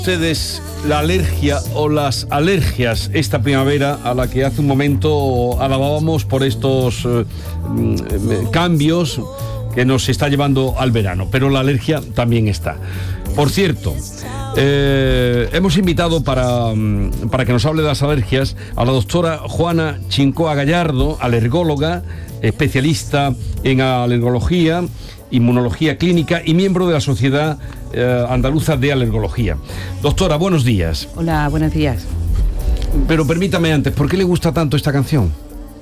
Ustedes la alergia o las alergias esta primavera, a la que hace un momento alabábamos por estos cambios que nos está llevando al verano, pero la alergia también está. Por cierto, hemos invitado para que nos hable de las alergias a la doctora Juana Chincoa Gallardo, alergóloga, especialista en alergología, inmunología clínica y miembro de la Sociedad Andaluza de Alergología. Doctora, buenos días. Hola, buenos días. Pero permítame antes, ¿por qué le gusta tanto esta canción?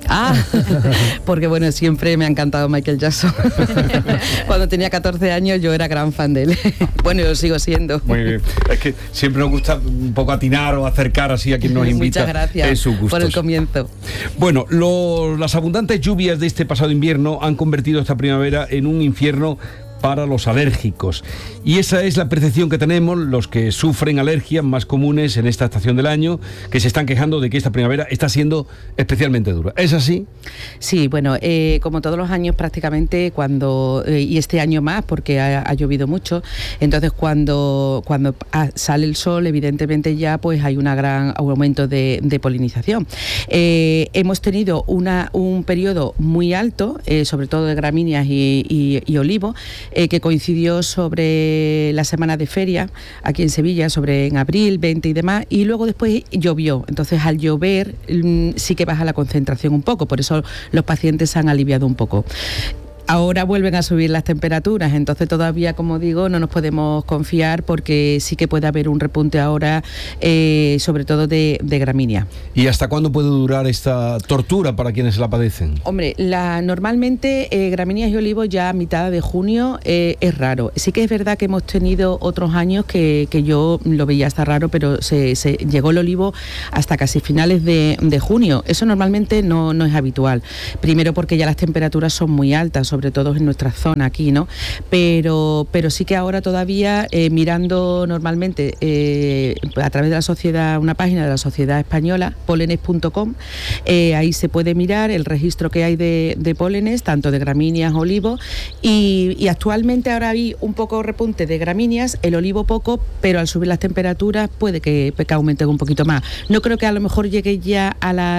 Porque bueno, siempre me ha encantado Michael Jackson. Cuando tenía 14 años yo era gran fan de él. Bueno, lo sigo siendo. Muy bien. Es que siempre nos gusta un poco atinar o acercar así a quien nos invita. Muchas gracias por el comienzo. Bueno, las abundantes lluvias de este pasado invierno han convertido esta primavera en un infierno para los alérgicos. Y esa es la percepción que tenemos los que sufren alergias más comunes en esta estación del año, que se están quejando de que esta primavera está siendo especialmente dura. ¿Es así? Sí, bueno, como todos los años prácticamente, y este año más porque ha llovido mucho, entonces cuando sale el sol, evidentemente ya pues hay un gran aumento de polinización. Hemos tenido un periodo muy alto, sobre todo de gramíneas y olivo, que coincidió sobre la semana de feria aquí en Sevilla, en abril 20 y demás, y luego después llovió. Entonces al llover sí que baja la concentración un poco, por eso los pacientes se han aliviado un poco. Ahora vuelven a subir las temperaturas, entonces todavía, como digo, no nos podemos confiar porque sí que puede haber un repunte ahora, sobre todo de gramínea. ¿Y hasta cuándo puede durar esta tortura para quienes la padecen? Hombre, normalmente gramíneas y olivos ya a mitad de junio es raro. Sí que es verdad que hemos tenido otros años que yo lo veía hasta raro, pero se llegó el olivo hasta casi finales de junio. Eso normalmente no es habitual. Primero porque ya las temperaturas son muy altas, sobre todo en nuestra zona aquí, ¿no? Pero sí que ahora todavía mirando normalmente a través de la sociedad, una página de la Sociedad Española, polenes.com, ahí se puede mirar el registro que hay de pólenes, tanto de gramíneas, olivos, y actualmente ahora hay un poco repunte de gramíneas, el olivo poco, pero al subir las temperaturas puede que aumenten un poquito más. No creo que a lo mejor llegue ya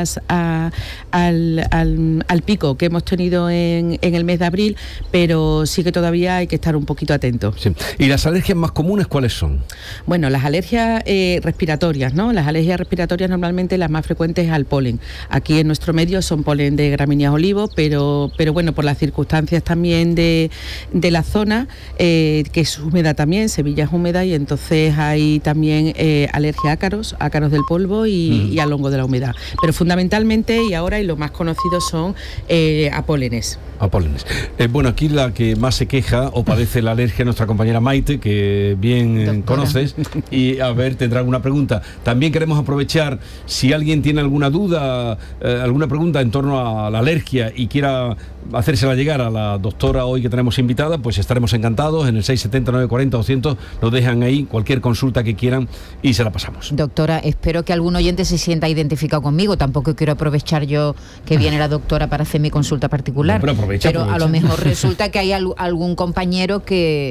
al pico que hemos tenido en el mes de abril, pero sí que todavía hay que estar un poquito atento. Sí. ¿Y las alergias más comunes cuáles son? Bueno, las alergias respiratorias, ¿no? Las alergias respiratorias normalmente las más frecuentes es al polen. Aquí en nuestro medio son polen de gramíneas olivos, pero bueno, por las circunstancias también de la zona, que es húmeda también, Sevilla es húmeda, y entonces hay también alergia a ácaros del polvo y al hongo de la humedad. Pero fundamentalmente, y ahora, y lo más conocido son a pólenes. Bueno, aquí la que más se queja o padece la alergia, nuestra compañera Maite, que bien conoces, y a ver, tendrá alguna pregunta. También queremos aprovechar, si alguien tiene alguna duda, alguna pregunta en torno a la alergia y quiera hacérsela llegar a la doctora hoy que tenemos invitada, pues estaremos encantados. En el 670 940 200 nos dejan ahí cualquier consulta que quieran y se la pasamos. Doctora, espero que algún oyente se sienta identificado conmigo. Tampoco quiero aprovechar yo que viene la doctora para hacer mi consulta particular. No, pero a lo mejor resulta que hay algún compañero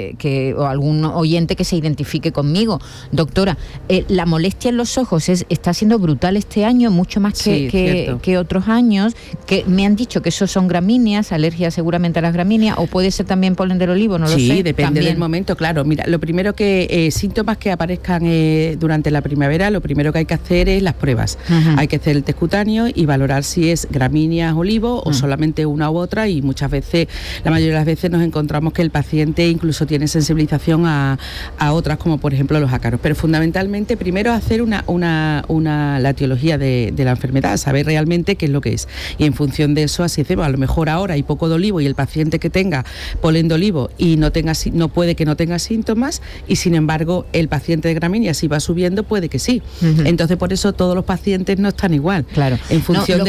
o algún oyente que se identifique conmigo. Doctora, la molestia en los ojos está siendo brutal este año, mucho más que otros años, que me han dicho que esos son gramíneas, alergia seguramente a las gramíneas, o puede ser también polen del olivo, no lo sé. Sí, depende del momento, claro. Mira, lo primero que síntomas que aparezcan durante la primavera, lo primero que hay que hacer es las pruebas. Hay que hacer el test cutáneo y valorar si es gramíneas, olivo o solamente una u otra, y muchas veces, la mayoría de las veces nos encontramos que el paciente incluso tiene sensibilización a otras, como por ejemplo los ácaros. Pero fundamentalmente primero hacer la etiología de la enfermedad, saber realmente qué es lo que es, y en función de eso así hacemos. A lo mejor ahora hay poco de olivo y el paciente que tenga polen de olivo y no puede que no tenga síntomas, y sin embargo el paciente de gramínea, si va subiendo, puede que sí. Entonces por eso todos los pacientes no están igual, claro, en función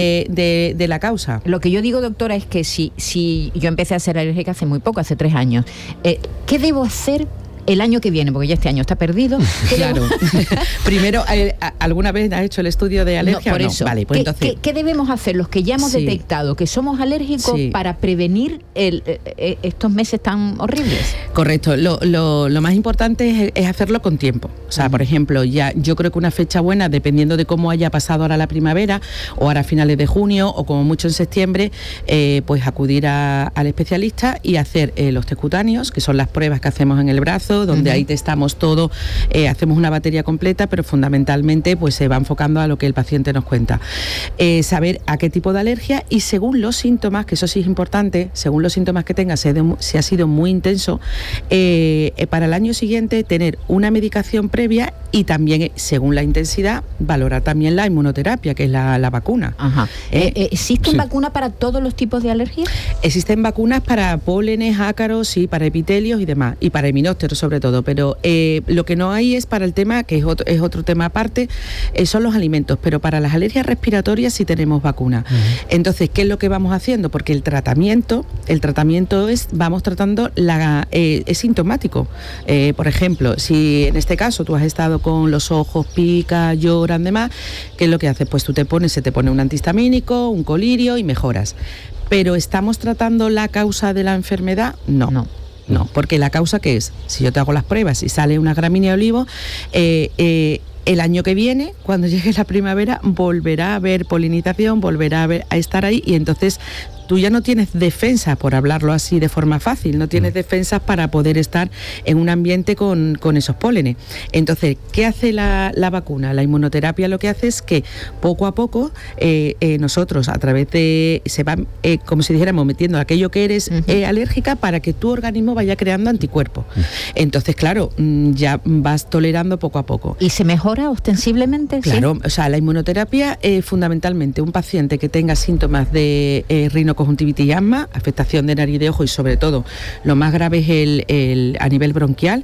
de la causa. Lo que yo digo, doctora, es que si yo empecé a ser alérgica hace muy poco, hace 3 años, ¿qué debo hacer el año que viene, porque ya este año está perdido. Claro. Primero, ¿alguna vez has hecho el estudio de alergia? No, por eso. Vale, pues entonces... ¿Qué debemos hacer los que ya hemos detectado que somos alérgicos para prevenir estos meses tan horribles? Correcto. Lo más importante es hacerlo con tiempo. O sea, por ejemplo, yo creo que una fecha buena, dependiendo de cómo haya pasado ahora la primavera, o ahora a finales de junio, o como mucho en septiembre, pues acudir al especialista y hacer los test cutáneos, que son las pruebas que hacemos en el brazo, donde ahí testamos todo, hacemos una batería completa, pero fundamentalmente pues se va enfocando a lo que el paciente nos cuenta. Saber a qué tipo de alergia, y según los síntomas, que eso sí es importante, según los síntomas que tenga, si ha sido muy intenso, para el año siguiente tener una medicación previa, y también según la intensidad valorar también la inmunoterapia, que es la vacuna. Ajá. ¿Existen vacunas para todos los tipos de alergias? Existen vacunas para pólenes, ácaros, sí, para epitelios y demás, y para himenópteros sobre todo, pero lo que no hay es para el tema, que es otro tema aparte, son los alimentos, pero para las alergias respiratorias sí tenemos vacuna. Entonces, ¿qué es lo que vamos haciendo? Porque el tratamiento vamos tratando es sintomático. Por ejemplo, si en este caso tú has estado con los ojos, pica, lloran, demás, ¿qué es lo que haces? Pues se te pone un antihistamínico, un colirio y mejoras. Pero ¿estamos tratando la causa de la enfermedad? No, porque la causa, ¿qué es? Si yo te hago las pruebas y sale una gramínea de olivo, el año que viene, cuando llegue la primavera, volverá a haber polinización, volverá a estar ahí, y entonces tú ya no tienes defensa, por hablarlo así de forma fácil, no tienes defensas para poder estar en un ambiente con esos pólenes. Entonces, ¿qué hace la vacuna? La inmunoterapia lo que hace es que poco a poco nosotros a través de... se va, como si dijéramos, metiendo aquello que eres alérgica, para que tu organismo vaya creando anticuerpos. Entonces, claro, ya vas tolerando poco a poco. ¿Y se mejora ostensiblemente? Claro, ¿sí? O sea, la inmunoterapia, fundamentalmente, un paciente que tenga síntomas de rinoconjuntivitis y asma, afectación de nariz y de ojo, y sobre todo lo más grave es a nivel bronquial,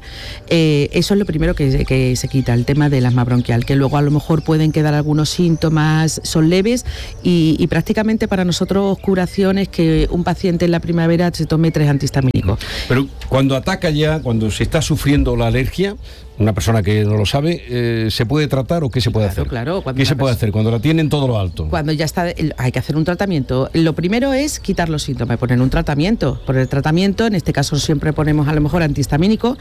eso es lo primero que se quita, el tema del asma bronquial, que luego a lo mejor pueden quedar algunos síntomas, son leves, y prácticamente para nosotros curación es que un paciente en la primavera se tome 3 antihistamínicos. Pero cuando ataca ya, cuando se está sufriendo la alergia, una persona que no lo sabe, ¿se puede tratar o qué se puede hacer? Claro. ¿Qué se puede hacer cuando la tienen todo lo alto? Cuando ya está, hay que hacer un tratamiento. Lo primero es quitar los síntomas, poner un tratamiento. Por el tratamiento, en este caso siempre ponemos a lo mejor antihistamínico.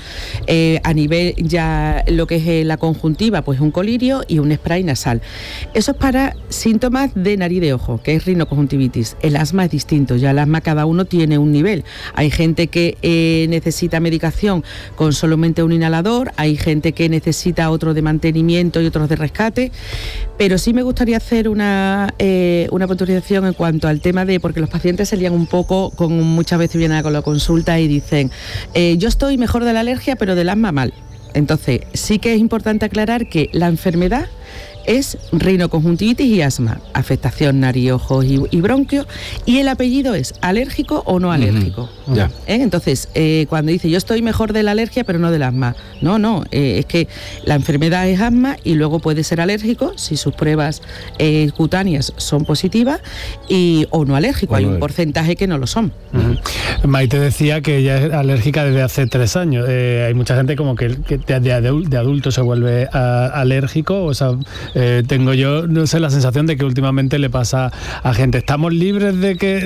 A nivel ya lo que es la conjuntiva, pues un colirio y un spray nasal. Eso es para síntomas de nariz de ojo, que es rinoconjuntivitis. El asma es distinto, ya el asma cada uno tiene un nivel. Hay gente que necesita medicación con solamente un inhalador, hay gente que necesita otro de mantenimiento y otros de rescate, pero sí me gustaría hacer una puntualización en cuanto al tema de, porque los pacientes se lían un poco, muchas veces vienen con la consulta y dicen, yo estoy mejor de la alergia, pero del asma mal. Entonces, sí que es importante aclarar que la enfermedad es rinoconjuntivitis y asma, afectación nariz, ojos y bronquios, y el apellido es alérgico o no alérgico. Ya. Entonces, cuando dice yo estoy mejor de la alergia pero no del asma, no, es que la enfermedad es asma y luego puede ser alérgico si sus pruebas cutáneas son positivas, o no alérgico, hay un porcentaje que no lo son. Maite decía que ella es alérgica desde hace 3 años. Hay mucha gente como que de adulto se vuelve alérgico, o sea, tengo yo, no sé, la sensación de que últimamente le pasa a gente. ¿Estamos libres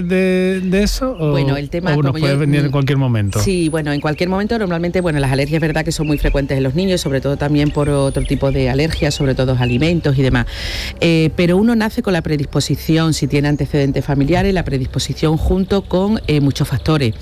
de eso? Bueno, el tema, ¿o nos puede venir en cualquier momento? Sí, bueno, en cualquier momento. Normalmente, bueno, las alergias es verdad que son muy frecuentes en los niños, sobre todo también por otro tipo de alergias, sobre todo alimentos y demás. Pero uno nace con la predisposición, si tiene antecedentes familiares, la predisposición junto con muchos factores.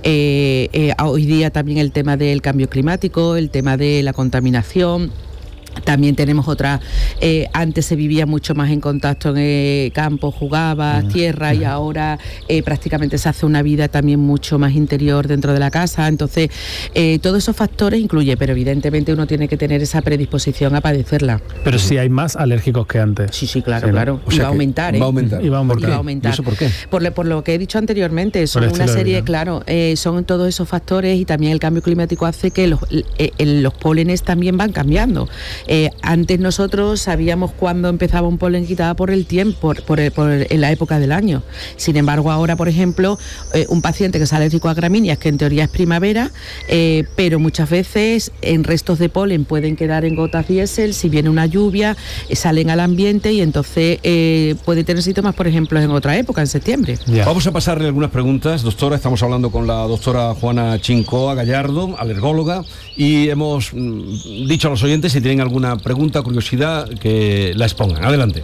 Hoy día también el tema del cambio climático, el tema de la contaminación. También tenemos otra, antes se vivía mucho más en contacto en el campo, jugabas, tierra, y ahora prácticamente se hace una vida también mucho más interior dentro de la casa. Entonces, todos esos factores influyen, pero evidentemente uno tiene que tener esa predisposición a padecerla. Pero sí hay más alérgicos que antes. Sí, claro, claro. Y va a aumentar, Va a aumentar. Y va a aumentar. ¿Y eso por qué? Por lo que he dicho anteriormente, son una serie, claro, son todos esos factores, y también el cambio climático hace que los pólenes también van cambiando. Antes nosotros sabíamos cuándo empezaba un polen quitado por el tiempo, en la época del año. Sin embargo, ahora, por ejemplo, un paciente que es alérgico a gramíneas, que en teoría es primavera, pero muchas veces en restos de polen pueden quedar en gotas diésel, si viene una lluvia, salen al ambiente y entonces puede tener síntomas, por ejemplo, en otra época, en septiembre. Yeah. Vamos a pasarle algunas preguntas, doctora. Estamos hablando con la doctora Juana Chincoa Gallardo, alergóloga, y hemos dicho a los oyentes, si tienen alguna pregunta, curiosidad, que la expongan. Adelante.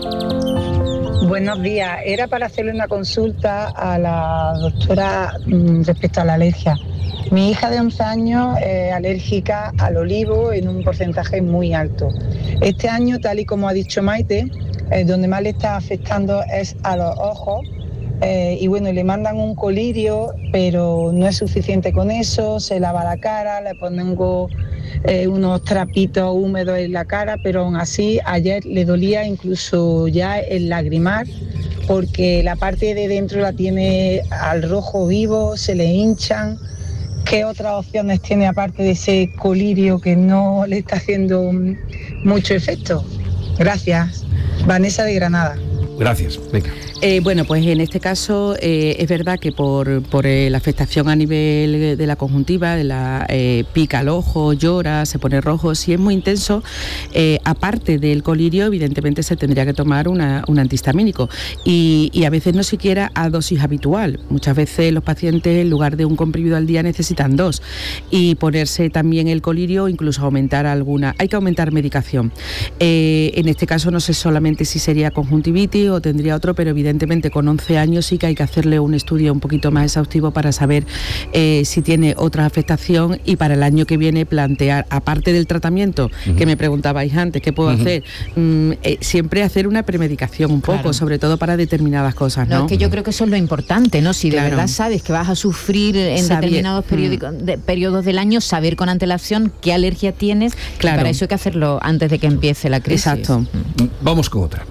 Buenos días. Era para hacerle una consulta a la doctora respecto a la alergia. Mi hija de 11 años es alérgica al olivo en un porcentaje muy alto. Este año, tal y como ha dicho Maite, donde más le está afectando es a los ojos. Y bueno, le mandan un colirio, pero no es suficiente con eso, se lava la cara, le pongo unos trapitos húmedos en la cara, pero aún así ayer le dolía incluso ya el lagrimal, porque la parte de dentro la tiene al rojo vivo, se le hinchan. ¿Qué otras opciones tiene aparte de ese colirio que no le está haciendo mucho efecto? Gracias. Vanessa de Granada. Gracias. Venga. Bueno, pues en este caso es verdad que por la afectación a nivel de la conjuntiva, de la pica el ojo, llora, se pone rojo, si es muy intenso, aparte del colirio, evidentemente se tendría que tomar un antihistamínico y a veces no siquiera a dosis habitual. Muchas veces los pacientes en lugar de un comprimido al día necesitan 2 y ponerse también el colirio, incluso aumentar alguna. Hay que aumentar medicación. En este caso no sé solamente si sería conjuntivitis o tendría otro, pero evidentemente con 11 años sí que hay que hacerle un estudio un poquito más exhaustivo para saber si tiene otra afectación y para el año que viene plantear, aparte del tratamiento que me preguntabais antes, ¿qué puedo hacer? Siempre hacer una premedicación un poco, sobre todo para determinadas cosas, ¿no? Es que yo creo que eso es lo importante, ¿no? Si de verdad sabes que vas a sufrir en determinados periodos del año, saber con antelación qué alergia tienes, y para eso hay que hacerlo antes de que empiece la crisis. Exacto. Vamos con otra.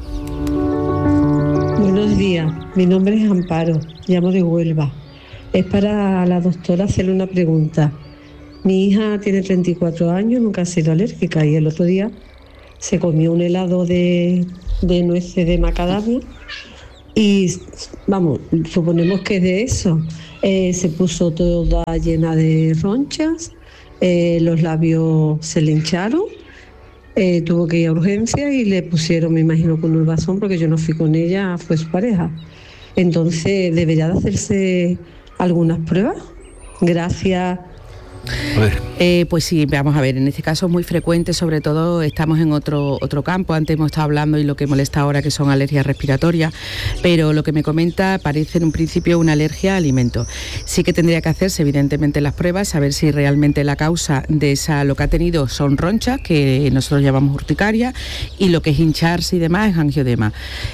Buenos días, mi nombre es Amparo, llamo de Huelva. Es para la doctora hacerle una pregunta. Mi hija tiene 34 años, nunca ha sido alérgica y el otro día se comió un helado de nueces de macadamia y, vamos, suponemos que es de eso. Se puso toda llena de ronchas, los labios se le hincharon. Tuvo que ir a urgencia y le pusieron, me imagino, con un bastón, porque yo no fui con ella, fue su pareja. Entonces, ¿debería de hacerse algunas pruebas? Gracias. A ver. Pues sí, vamos a ver, en este caso es muy frecuente, sobre todo estamos en otro campo, antes hemos estado hablando y lo que molesta ahora que son alergias respiratorias, pero lo que me comenta parece en un principio una alergia a alimentos. Sí que tendría que hacerse evidentemente las pruebas, saber si realmente la causa de lo que ha tenido son ronchas, que nosotros llamamos urticaria, y lo que es hincharse y demás es angioedema.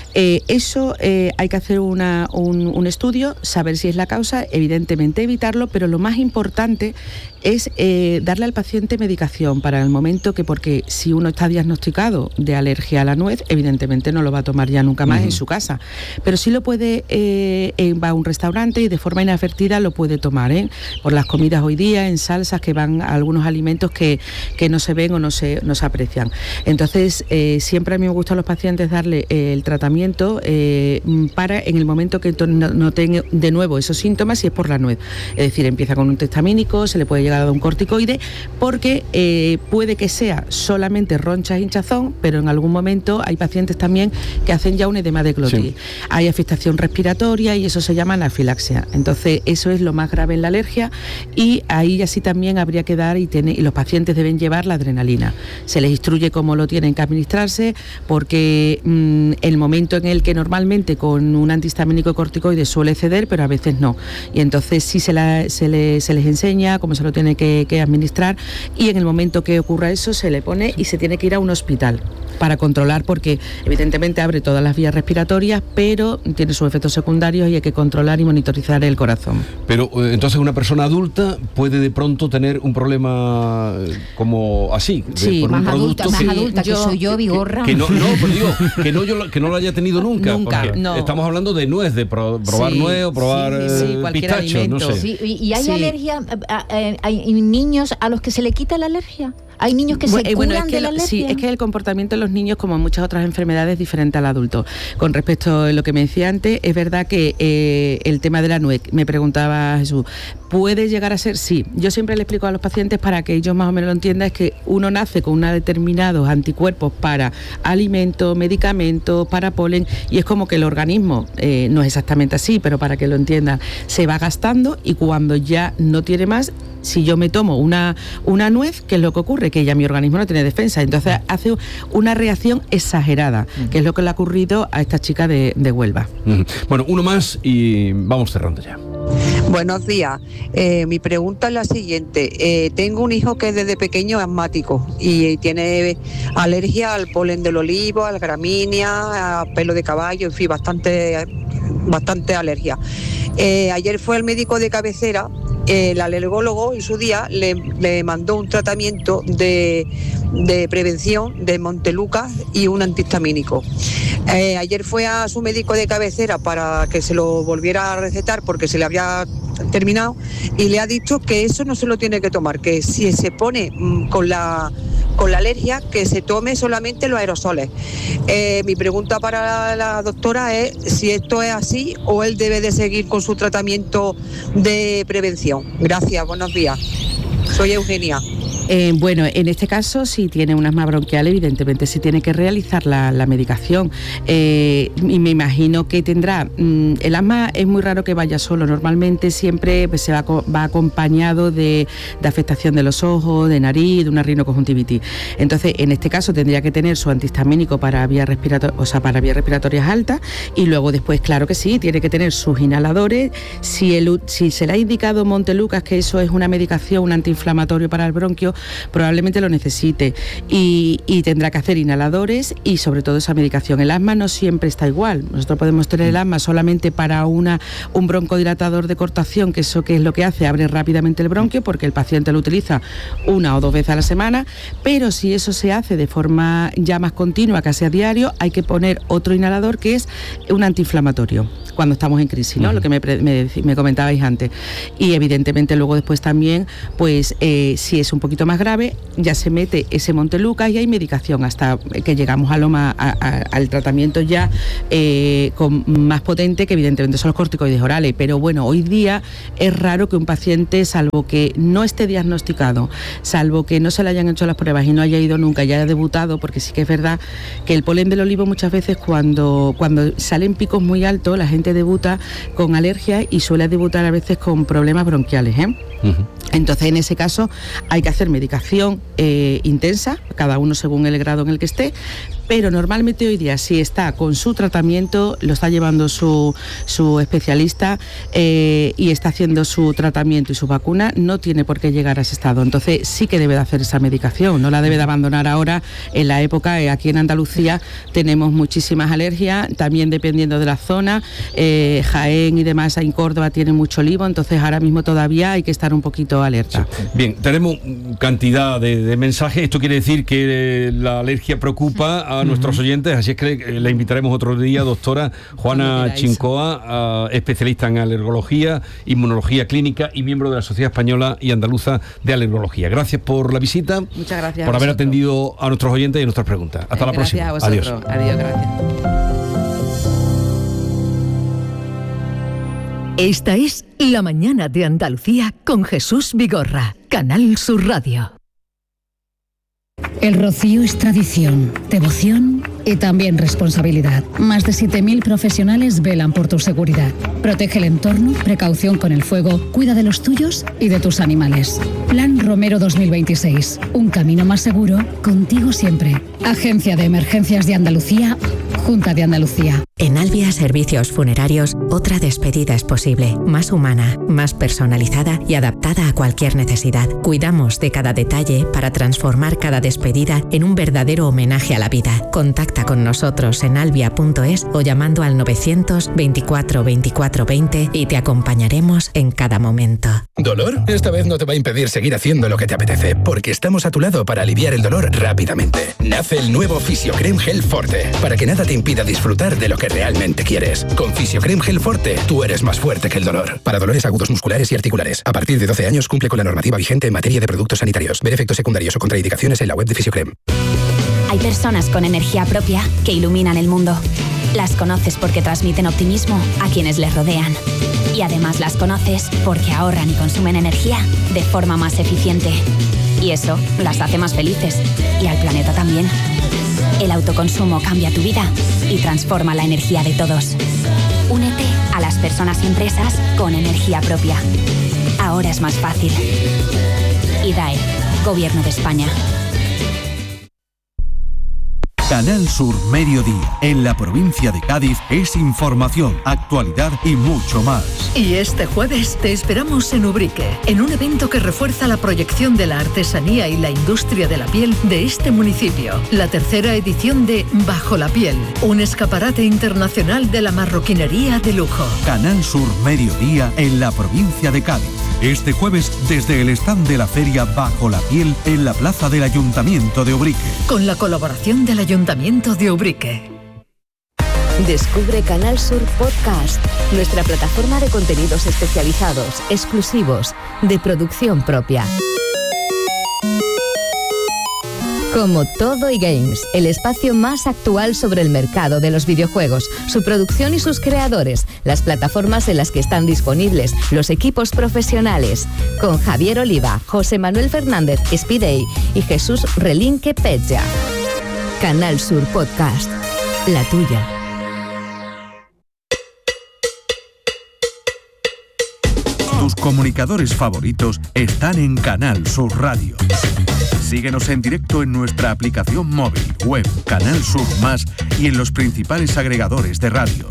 Eso hay que hacer un estudio, saber si es la causa, evidentemente evitarlo, pero lo más importante es darle al paciente medicación para el momento porque si uno está diagnosticado de alergia a la nuez, evidentemente no lo va a tomar ya nunca más en su casa, pero sí lo puede, va a un restaurante y de forma inadvertida lo puede tomar, por las comidas hoy día, en salsas que van a algunos alimentos que no se ven o no se aprecian. Entonces, siempre a mí me gusta a los pacientes darle el tratamiento para en el momento que no tenga de nuevo esos síntomas, si es por la nuez. Es decir, empieza con un antihistamínico, se le puede llegar a dar un corticoide, porque puede que sea solamente ronchas, hinchazón, pero en algún momento hay pacientes también que hacen ya un edema de glotis. Sí. Hay afectación respiratoria y eso se llama anafilaxia. Entonces, eso es lo más grave en la alergia y ahí así también habría que dar y los pacientes deben llevar la adrenalina. Se les instruye cómo lo tienen que administrarse, porque el momento en el que normalmente con un antihistamínico corticoide suele ceder, pero a veces no. Y entonces sí se les enseña cómo se lo tiene que administrar y en el momento que ocurra eso se le pone y se tiene que ir a un hospital para controlar, porque evidentemente abre todas las vías respiratorias, pero tiene sus efectos secundarios y hay que controlar y monitorizar el corazón. Pero entonces una persona adulta puede de pronto tener un problema como así, sí, por más un adulta, más adulta, que soy yo, Vigorra. Que no lo haya tenido nunca. No. Estamos hablando de nuez, de probar nuez o probar pistacho, no sé. Sí, y hay alergia, hay niños a los que se le quita la alergia. Hay niños que se curan de la alergia. Sí, es que el comportamiento de los niños, como muchas otras enfermedades, es diferente al adulto. Con respecto a lo que me decía antes, es verdad que el tema de la nuez, me preguntaba Jesús, ¿puede llegar a ser? Sí. Yo siempre le explico a los pacientes, para que ellos más o menos lo entiendan, es que uno nace con unos determinados anticuerpos para alimentos, medicamentos, para polen, y es como que el organismo, no es exactamente así, pero para que lo entiendan, se va gastando, y cuando ya no tiene más, si yo me tomo una nuez, ¿qué es lo que ocurre? Que ya mi organismo no tiene defensa, entonces hace una reacción exagerada, que es lo que le ha ocurrido a esta chica de Huelva. Bueno, uno más y vamos cerrando ya. Buenos días. Mi pregunta es la siguiente. Tengo un hijo que desde pequeño es asmático y tiene alergia al polen del olivo, al gramínea, al pelo de caballo, en fin, bastante alergia. Ayer fue al médico de cabecera. El alergólogo en su día le mandó un tratamiento de prevención de Montelukast y un antihistamínico. Ayer fue a su médico de cabecera para que se lo volviera a recetar porque se le había terminado, y le ha dicho que eso no se lo tiene que tomar, que si se pone con la alergia, que se tome solamente los aerosoles. Mi pregunta para la doctora es si esto es así o él debe de seguir con su tratamiento de prevención. Gracias, buenos días. Soy Eugenia. Bueno, en este caso, si tiene un asma bronquial, evidentemente se tiene que realizar la medicación. Y me imagino que tendrá... el asma es muy raro que vaya solo. Normalmente siempre pues, va acompañado de afectación de los ojos, de nariz, de una rinoconjuntivitis. Entonces, en este caso tendría que tener su antihistamínico para vías respiratorias altas, y luego después, claro que sí, tiene que tener sus inhaladores. Si se le ha indicado Montelukast, que eso es una medicación, un antiinflamatorio para el bronquio, probablemente lo necesite, y tendrá que hacer inhaladores y sobre todo esa medicación. El asma no siempre está igual. Nosotros podemos tener el asma solamente para un broncodilatador de cortación, que eso que es lo que hace, abre rápidamente el bronquio porque el paciente lo utiliza 1 o 2 veces a la semana, pero si eso se hace de forma ya más continua, casi a diario, hay que poner otro inhalador que es un antiinflamatorio cuando estamos en crisis, ¿no? Lo que me comentabais antes. Y evidentemente luego después también, pues si es un poquito más grave, ya se mete ese Montelukast y hay medicación hasta que llegamos al tratamiento ya con más potente, que evidentemente son los corticoides orales. Pero bueno, hoy día es raro que un paciente, salvo que no esté diagnosticado, salvo que no se le hayan hecho las pruebas y no haya ido nunca, ya haya debutado, porque sí que es verdad que el polen del olivo muchas veces cuando salen picos muy altos, la gente debuta con alergia y suele debutar a veces con problemas bronquiales, Entonces, en ese caso, hay que hacer medicación intensa, cada uno según el grado en el que esté, pero normalmente hoy día, si está con su tratamiento, lo está llevando su especialista y está haciendo su tratamiento y su vacuna, no tiene por qué llegar a ese estado. Entonces, sí que debe de hacer esa medicación, no la debe de abandonar ahora en la época. Aquí en Andalucía tenemos muchísimas alergias, también dependiendo de la zona. Jaén y demás, en Córdoba tiene mucho olivo, entonces ahora mismo todavía hay que estar un poquito alerta. Sí. Bien, tenemos cantidad de mensajes. Esto quiere decir que la alergia preocupa a nuestros oyentes, así es que la invitaremos otro día, doctora Juana Chincoa, especialista en alergología, inmunología clínica y miembro de la Sociedad Española y Andaluza de Alergología. Gracias por la visita. Muchas gracias. Por haber atendido a nuestros oyentes y a nuestras preguntas. Hasta la próxima. Adiós. Adiós, gracias. Esta es La Mañana de Andalucía con Jesús Vigorra, Canal Sur Radio. El rocío es tradición, devoción y también responsabilidad. Más de 7.000 profesionales velan por tu seguridad. Protege el entorno, precaución con el fuego, cuida de los tuyos y de tus animales. Plan Romero 2026. Un camino más seguro, contigo siempre. Agencia de Emergencias de Andalucía, Junta de Andalucía. En Albia Servicios Funerarios, otra despedida es posible, más humana, más personalizada y adaptada a cualquier necesidad. Cuidamos de cada detalle para transformar cada despedida en un verdadero homenaje a la vida. Contacta con nosotros en albia.es o llamando al 924 24 20 y te acompañaremos en cada momento. ¿Dolor? Esta vez no te va a impedir seguir haciendo lo que te apetece, porque estamos a tu lado para aliviar el dolor rápidamente. Nace el nuevo Fisiocrem Gel Forte, para que nada te impida disfrutar de lo que realmente quieres. Con Fisiocrem Gel Forte, tú eres más fuerte que el dolor. Para dolores agudos musculares y articulares. A partir de 12 años cumple con la normativa vigente en materia de productos sanitarios. Ver efectos secundarios o contraindicaciones en la web de Fisiocrem. Hay personas con energía propia que iluminan el mundo. Las conoces porque transmiten optimismo a quienes les rodean. Y además las conoces porque ahorran y consumen energía de forma más eficiente. Y eso las hace más felices. Y al planeta también. El autoconsumo cambia tu vida y transforma la energía de todos. Únete a las personas y empresas con energía propia. Ahora es más fácil. IDAE, Gobierno de España. Canal Sur Mediodía, en la provincia de Cádiz, es información, actualidad y mucho más. Y este jueves te esperamos en Ubrique, en un evento que refuerza la proyección de la artesanía y la industria de la piel de este municipio. La tercera edición de Bajo la Piel, un escaparate internacional de la marroquinería de lujo. Canal Sur Mediodía, en la provincia de Cádiz. Este jueves, desde el stand de la feria Bajo la Piel, en la plaza del Ayuntamiento de Ubrique. Con la colaboración del Ayuntamiento de Ubrique. Descubre Canal Sur Podcast, nuestra plataforma de contenidos especializados, exclusivos, de producción propia. Como Todo y Games, el espacio más actual sobre el mercado de los videojuegos, su producción y sus creadores, las plataformas en las que están disponibles, los equipos profesionales, con Javier Oliva, José Manuel Fernández Spidey y Jesús Relinque Pecha. Canal Sur Podcast, la tuya. Tus comunicadores favoritos están en Canal Sur Radio. Síguenos en directo en nuestra aplicación móvil, web, Canal Sur Más y en los principales agregadores de radio.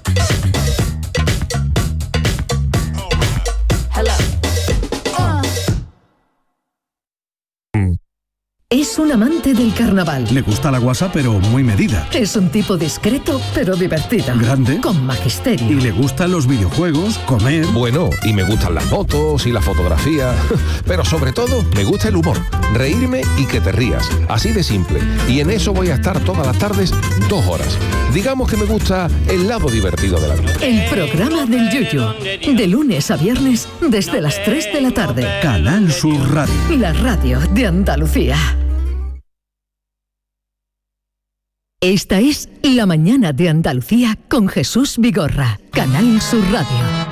Es un amante del carnaval. Le gusta la guasa, pero muy medida. Es un tipo discreto, pero divertido. Grande. Con magisterio. Y le gustan los videojuegos, comer. Bueno, y me gustan las fotos y la fotografía. Pero sobre todo, me gusta el humor. Reírme y que te rías. Así de simple. Y en eso voy a estar todas las tardes 2 horas. Digamos que me gusta el lado divertido de la vida. El programa del Yuyu. De lunes a viernes, desde las 3 de la tarde. Canal Sur Radio. La radio de Andalucía. Esta es La Mañana de Andalucía con Jesús Vigorra, Canal Sur Radio.